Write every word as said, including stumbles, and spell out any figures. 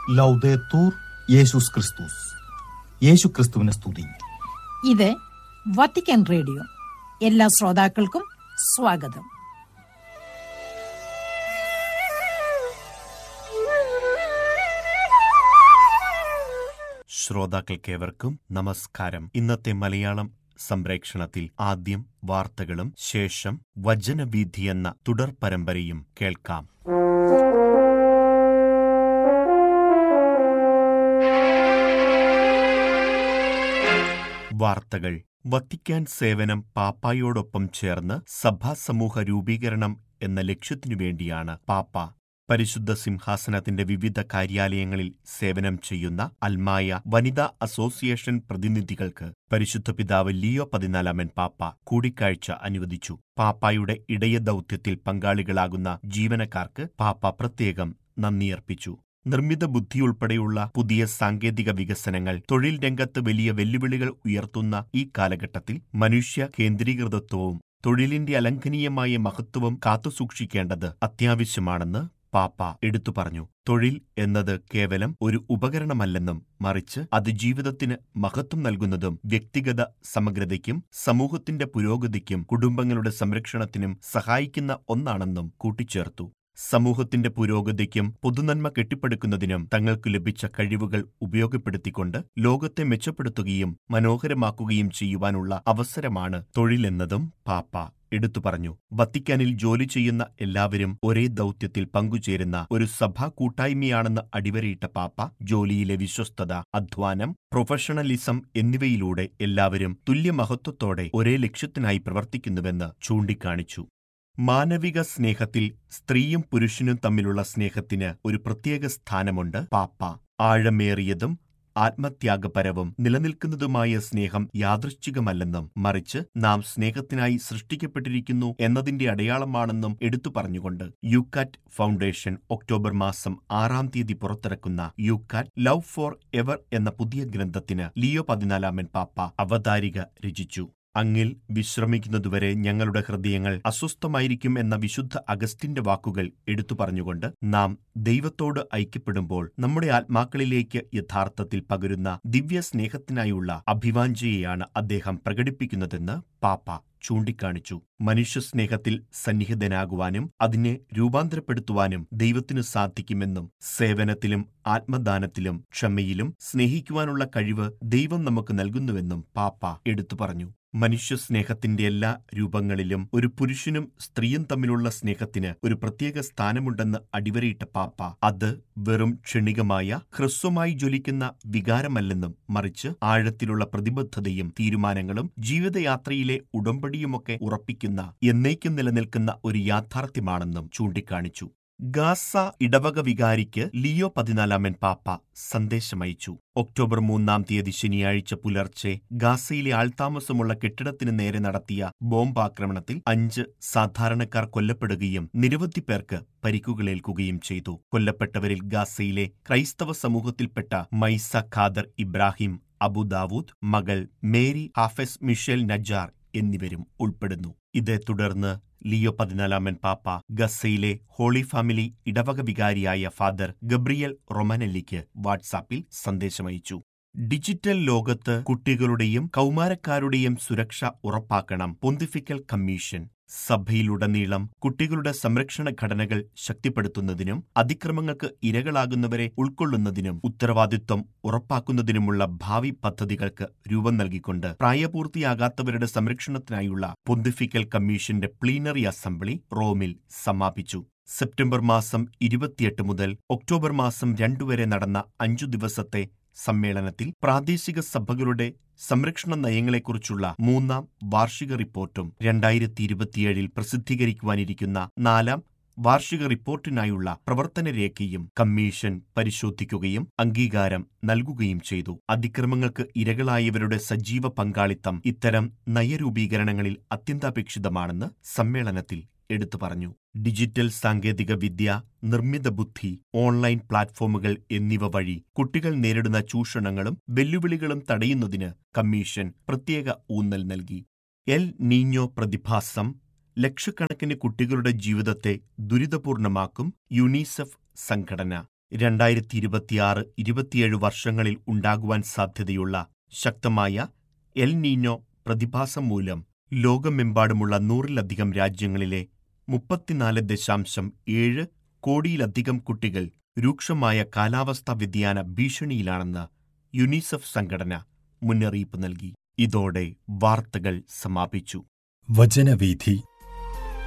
ലൗദേത്തൂർ യേശുസ് ക്രിസ്തുസ്. യേശു ക്രിസ്തുവിനെ സ്തുതി. ഇത് വത്തിക്കാൻ റേഡിയോ. എല്ലാ ശ്രോതാക്കൾക്കും സ്വാഗതം. ശ്രോതാക്കൾക്കേവർക്കും നമസ്കാരം. ഇന്നത്തെ മലയാളം സംപ്രേക്ഷണത്തിൽ ആദ്യം വാർത്തകളും ശേഷം വചനവീഥി എന്ന തുടർ പരമ്പരയും കേൾക്കാം. വാർത്തകൾ. വത്തിക്കാൻ സേവനം പാപ്പായോടൊപ്പം ചേർന്ന് സഭാസമൂഹ രൂപീകരണം എന്ന ലക്ഷ്യത്തിനു വേണ്ടിയാണ് പാപ്പ പരിശുദ്ധ സിംഹാസനത്തിന്റെ വിവിധ കാര്യാലയങ്ങളിൽ സേവനം ചെയ്യുന്ന അൽമായ വനിതാ അസോസിയേഷൻ പ്രതിനിധികൾക്ക് പരിശുദ്ധ പിതാവ് ലിയോ പതിനാലാമൻ പാപ്പ കൂടിക്കാഴ്ച അനുവദിച്ചു. പാപ്പായുടെ ഇടയ ദൗത്യത്തിൽ പങ്കാളികളാകുന്ന ജീവനക്കാർക്ക് പാപ്പ പ്രത്യേകം നന്ദിയർപ്പിച്ചു. നിർമ്മിത ബുദ്ധിയുൾപ്പെടെയുള്ള പുതിയ സാങ്കേതിക വികസനങ്ങൾ തൊഴിൽ രംഗത്ത് വലിയ വെല്ലുവിളികൾ ഉയർത്തുന്ന ഈ കാലഘട്ടത്തിൽ മനുഷ്യ കേന്ദ്രീകൃതത്വവും തൊഴിലിന്റെ അലംഘനീയമായ മഹത്വവും കാത്തുസൂക്ഷിക്കേണ്ടത് അത്യാവശ്യമാണെന്ന് പാപ്പ എടുത്തു പറഞ്ഞു. തൊഴിൽ എന്നത് കേവലം ഒരു ഉപകരണമല്ലെന്നും മറിച്ച് അത് ജീവിതത്തിന് മഹത്വം നൽകുന്നതും വ്യക്തിഗത സമഗ്രതയ്ക്കും സമൂഹത്തിന്റെ പുരോഗതിക്കും കുടുംബങ്ങളുടെ സംരക്ഷണത്തിനും സഹായിക്കുന്ന ഒന്നാണെന്നും കൂട്ടിച്ചേർത്തു. സമൂഹത്തിന്റെ പുരോഗതിക്കും പൊതുനന്മ കെട്ടിപ്പടുക്കുന്നതിനും തങ്ങൾക്ക് ലഭിച്ച കഴിവുകൾ ഉപയോഗപ്പെടുത്തിക്കൊണ്ട് ലോകത്തെ മെച്ചപ്പെടുത്തുകയും മനോഹരമാക്കുകയും ചെയ്യുവാനുള്ള അവസരമാണ് തൊഴിലെന്നതും പാപ്പ എടുത്തു പറഞ്ഞു. വത്തിക്കാനിൽ ജോലി ചെയ്യുന്ന എല്ലാവരും ഒരേ ദൗത്യത്തിൽ പങ്കുചേരുന്ന ഒരു സഭാ കൂട്ടായ്മയാണെന്ന് അടിവരയിട്ട പാപ്പ ജോലിയിലെ വിശ്വസ്തത, അധ്വാനം, പ്രൊഫഷണലിസം എന്നിവയിലൂടെ എല്ലാവരും തുല്യമഹത്വത്തോടെ ഒരേ ലക്ഷ്യത്തിനായി പ്രവർത്തിക്കുന്നുവെന്ന് ചൂണ്ടിക്കാണിച്ചു. മാനവിക സ്നേഹത്തിൽ സ്ത്രീയും പുരുഷനും തമ്മിലുള്ള സ്നേഹത്തിന് ഒരു പ്രത്യേക സ്ഥാനമുണ്ട്. പാപ്പ ആഴമേറിയതും ആത്മത്യാഗപരവും നിലനിൽക്കുന്നതുമായ സ്നേഹം യാദൃശ്ചികമല്ലെന്നും മറിച്ച് നാം സ്നേഹത്തിനായി സൃഷ്ടിക്കപ്പെട്ടിരിക്കുന്നു എന്നതിന്റെ അടയാളമാണെന്നും എടുത്തു പറഞ്ഞുകൊണ്ട് യുക്കാറ്റ് ഫൗണ്ടേഷൻ ഒക്ടോബർ മാസം ആറാം തീയതി പുറത്തിറക്കുന്ന യുക്കാറ്റ് ലവ് ഫോർ എവർ എന്ന പുതിയ ഗ്രന്ഥത്തിന് ലിയോ പതിനാലാമൻ പാപ്പ അവതാരിക രചിച്ചു. അങ്ങിൽ വിശ്രമിക്കുന്നതുവരെ ഞങ്ങളുടെ ഹൃദയങ്ങൾ അസ്വസ്ഥമായിരിക്കും എന്ന വിശുദ്ധ അഗസ്റ്റിന്റെ വാക്കുകൾ എടുത്തു പറഞ്ഞുകൊണ്ട് നാം ദൈവത്തോട് ഐക്യപ്പെടുമ്പോൾ നമ്മുടെ ആത്മാക്കളിലേക്ക് യഥാർത്ഥത്തിൽ പകരുന്ന ദിവ്യ സ്നേഹത്തിനായുള്ള അഭിവാഞ്ഛയെയാണ് അദ്ദേഹം പ്രകടിപ്പിക്കുന്നതെന്ന് പാപ്പ ചൂണ്ടിക്കാണിച്ചു. മനുഷ്യസ്നേഹത്തിൽ സന്നിഹിതനാകുവാനും അതിനെ രൂപാന്തരപ്പെടുത്തുവാനും ദൈവത്തിനു സാധിക്കുമെന്നും സേവനത്തിലും ആത്മദാനത്തിലും ക്ഷമയിലും സ്നേഹിക്കുവാനുള്ള കഴിവ് ദൈവം നമുക്ക് നൽകുന്നുവെന്നും പാപ്പ എടുത്തു പറഞ്ഞു. മനുഷ്യസ്നേഹത്തിന്റെ എല്ലാ രൂപങ്ങളിലും ഒരു പുരുഷനും സ്ത്രീയും തമ്മിലുള്ള സ്നേഹത്തിന് ഒരു പ്രത്യേക സ്ഥാനമുണ്ടെന്ന് അടിവരയിട്ട പാപ്പ അത് വെറും ക്ഷണികമായ ഹ്രസ്വമായി ജ്വലിക്കുന്ന വികാരമല്ലെന്നും മറിച്ച് ആഴത്തിലുള്ള പ്രതിബദ്ധതയും തീരുമാനങ്ങളും ജീവിതയാത്രയിലെ ഉടമ്പടിയുമൊക്കെ ഉറപ്പിക്കുന്ന എന്നേക്കും നിലനിൽക്കുന്ന ഒരു യാഥാർത്ഥ്യമാണെന്നും ചൂണ്ടിക്കാണിച്ചു. ഗാസ ഇടവക വികാരിക്ക് ലിയോ പതിനാലാമൻ പാപ്പ സന്ദേശമയച്ചു. ഒക്ടോബർ മൂന്നാം തീയതി ശനിയാഴ്ച പുലർച്ചെ ഗാസയിലെ ആൾതാമസമുള്ള കെട്ടിടത്തിന് നേരെ നടത്തിയ ബോംബാക്രമണത്തിൽ അഞ്ച് സാധാരണക്കാർ കൊല്ലപ്പെടുകയും നിരവധി പേർക്ക് പരിക്കുകളേൽക്കുകയും ചെയ്തു. കൊല്ലപ്പെട്ടവരിൽ ഗാസയിലെ ക്രൈസ്തവ സമൂഹത്തിൽപ്പെട്ട മൈസ ഖാദർ ഇബ്രാഹിം അബു ദാവൂദ്, മകൾ മേരി ഹാഫെസ് മിഷേൽ നജാർ എന്നിവരും ഉൾപ്പെടുന്നു. ഇതേ തുടർന്ന് ലിയോ പതിനാലാമൻ പാപ്പ ഗസയിലെ ഹോളി ഫാമിലി ഇടവക വികാരിയായ ഫാദർ ഗബ്രിയൽ റൊമാനെല്ലിക്ക് വാട്സാപ്പിൽ സന്ദേശമയച്ചു. ഡിജിറ്റൽ ലോകത്ത് കുട്ടികളുടെയും കൗമാരക്കാരുടെയും സുരക്ഷ ഉറപ്പാക്കണം പൊന്തിഫിക്കൽ കമ്മീഷൻ. സഭയിലുടനീളം കുട്ടികളുടെ സംരക്ഷണ ഘടനകൾ ശക്തിപ്പെടുത്തുന്നതിനും അതിക്രമങ്ങൾക്ക് ഇരകളാകുന്നവരെ ഉൾക്കൊള്ളുന്നതിനും ഉത്തരവാദിത്വം ഉറപ്പാക്കുന്നതിനുമുള്ള ഭാവി പദ്ധതികൾക്ക് രൂപം നൽകിക്കൊണ്ട് പ്രായപൂർത്തിയാകാത്തവരുടെ സംരക്ഷണത്തിനായുള്ള പൊന്തിഫിക്കൽ കമ്മീഷന്റെ പ്ലീനറി അസംബ്ലി റോമിൽ സമാപിച്ചു. സെപ്റ്റംബർ മാസം ഇരുപത്തിയെട്ട് മുതൽ ഒക്ടോബർ മാസം രണ്ടു വരെ നടന്ന അഞ്ചു ദിവസത്തെ സമ്മേളനത്തിൽ പ്രാദേശിക സഭകളുടെ സംരക്ഷണ നയങ്ങളെക്കുറിച്ചുള്ള മൂന്നാം വാർഷിക റിപ്പോർട്ടും രണ്ടായിരത്തി ഇരുപത്തിയേഴിൽ പ്രസിദ്ധീകരിക്കുവാനിരിക്കുന്ന നാലാം വാർഷിക റിപ്പോർട്ടിനായുള്ള പ്രവർത്തനരേഖയും കമ്മീഷൻ പരിശോധിക്കുകയും അംഗീകാരം നൽകുകയും ചെയ്തു. അതിക്രമങ്ങൾക്ക് ഇരകളായവരുടെ സജീവ പങ്കാളിത്തം ഇത്തരം നയരൂപീകരണങ്ങളിൽ അത്യന്താപേക്ഷിതമാണെന്ന് സമ്മേളനത്തിൽ എടുത്തു പറഞ്ഞു. ഡിജിറ്റൽ സാങ്കേതിക വിദ്യ, നിർമ്മിത ബുദ്ധി, ഓൺലൈൻ പ്ലാറ്റ്ഫോമുകൾ എന്നിവ വഴി കുട്ടികൾ നേരിടുന്ന ചൂഷണങ്ങളും വെല്ലുവിളികളും തടയുന്നതിന് കമ്മീഷൻ പ്രത്യേക ഊന്നൽ നൽകി. എൽ നീഞ്ഞോ പ്രതിഭാസം ലക്ഷക്കണക്കിന് കുട്ടികളുടെ ജീവിതത്തെ ദുരിതപൂർണമാക്കും. യുനിസെഫ് സംഘടന രണ്ടായിരത്തി ഇരുപത്തിയാറ് ഇരുപത്തിയേഴ് വർഷങ്ങളിൽ ഉണ്ടാകുവാൻ സാധ്യതയുള്ള ശക്തമായ എൽ നീഞ്ഞോ പ്രതിഭാസം മൂലം ലോകമെമ്പാടുമുള്ള നൂറിലധികം രാജ്യങ്ങളിലെ മുപ്പത്തിനാല് ദശാംശം ഏഴ് കോടിയിലധികം കുട്ടികൾ രൂക്ഷമായ കാലാവസ്ഥാ വ്യതിയാന ഭീഷണിയിലാണെന്ന് യുനിസെഫ് സംഘടന മുന്നറിയിപ്പ് നൽകി. ഇതോടെ വാർത്തകൾ സമാപിച്ചു. വചനവീഥി